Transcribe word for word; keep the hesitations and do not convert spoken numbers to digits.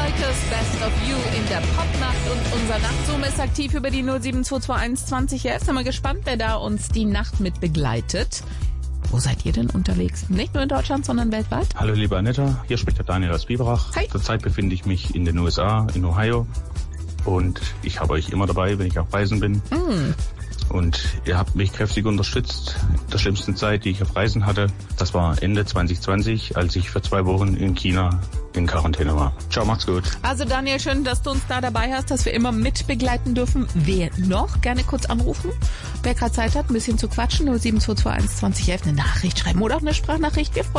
Volkes Best of You in der Popnacht und unser Nachtzoom ist aktiv über die null sieben zwei zwei eins zwanzig. Ja, sind wir mal gespannt, wer da uns die Nacht mit begleitet. Wo seid ihr denn unterwegs? Nicht nur in Deutschland, sondern weltweit? Hallo liebe Annetta, hier spricht der Daniel aus Biberach. Hi. Zurzeit befinde ich mich in den U S A, in Ohio. Und ich habe euch immer dabei, wenn ich auf Reisen bin. Mm. Und ihr habt mich kräftig unterstützt in der schlimmsten Zeit, die ich auf Reisen hatte. Das war Ende zwanzig zwanzig, als ich für zwei Wochen in China in Quarantäne war. Ciao, macht's gut. Also Daniel, schön, dass du uns da dabei hast, dass wir immer mitbegleiten dürfen. Wer noch? Gerne kurz anrufen. Wer gerade Zeit hat, ein bisschen zu quatschen. null sieben zwei zwei eins zwanzig elf, eine Nachricht schreiben oder auch eine Sprachnachricht. Wir freuen